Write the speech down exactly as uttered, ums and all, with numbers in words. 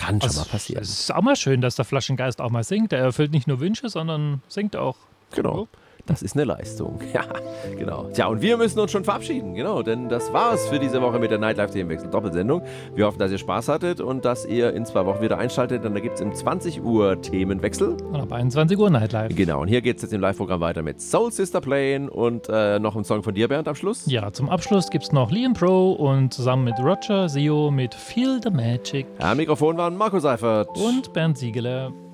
Kann schon Also, mal passieren. Es ist auch mal schön, dass der Flaschengeist auch mal singt. Er erfüllt nicht nur Wünsche, sondern singt auch. Genau. Das ist eine Leistung. Ja, genau. Tja, und wir müssen uns schon verabschieden, genau, denn das war's für diese Woche mit der Nightlife Themenwechsel Doppelsendung. Wir hoffen, dass ihr Spaß hattet und dass ihr in zwei Wochen wieder einschaltet, denn da gibt es um zwanzig Uhr Themenwechsel. Und ab einundzwanzig Uhr Nightlife. Genau, und hier geht es jetzt im Live-Programm weiter mit Soul Sister Playing und äh, noch ein Song von dir, Bernd, am Schluss. Ja, zum Abschluss gibt es noch Liam Pro und zusammen mit Roger Sio mit Feel the Magic. Am Mikrofon waren Marco Seifert und Bernd Siegeler.